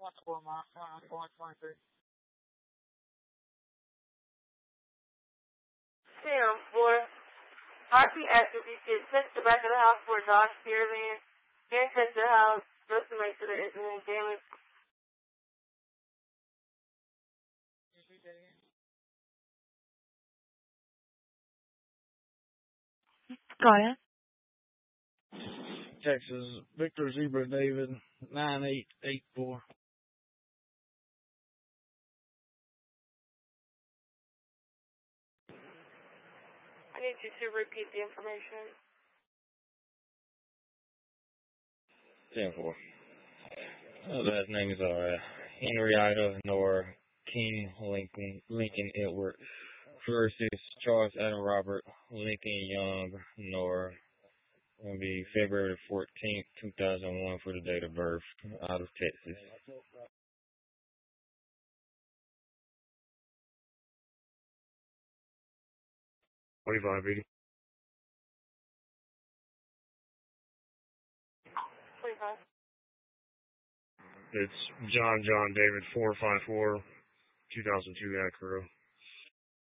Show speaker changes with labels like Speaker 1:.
Speaker 1: One square mile, 123.
Speaker 2: Sam, for RP active, you should test the back of the house for Dodge Caravan, then test the house just to make sure there isn't any damage.
Speaker 1: Repeat that again.
Speaker 2: Go ahead.
Speaker 1: Texas, Victor Zebra David, 9884.
Speaker 2: I need you to repeat the information.
Speaker 3: 10-4. Last names are Henrietta Nora King Lincoln Edward versus Charles Adam Robert Lincoln Young Nora. Going to be February 14th, 2001 for the date of birth, out of Texas. $25.80.
Speaker 2: 25.
Speaker 3: It's John David 454, 2002 Acura.